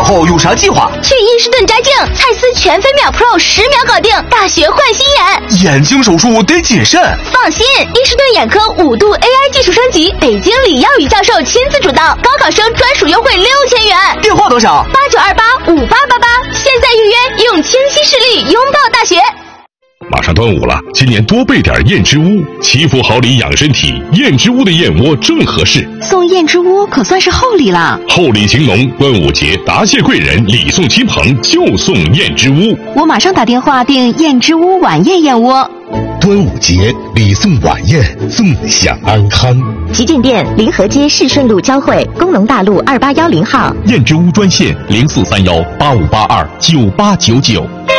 后有啥计划？ 去伊士顿摘镜，蔡司全飞秒 Pro 10秒搞定，大学换新眼。 眼睛手术得谨慎。 放心，伊士顿眼科5度 AI 技术升级，北京李耀宇教授亲自主导，高考生专属优惠6000元。 电话多少 ？89285888，现在预约，用清晰视力拥抱大学。 马上端午了，今年多备点燕之屋，祈福好礼养身体。燕之屋的燕窝正合适， 送燕之屋可算是厚礼了。 厚礼情浓，端午节答谢贵人，礼送亲朋，就送燕之屋。 我马上打电话订燕之屋晚宴燕窝。 端午节礼送晚宴，纵享安康。 旗舰店临河街市顺路交汇，工农大路2810号。 燕之屋专线043185829899。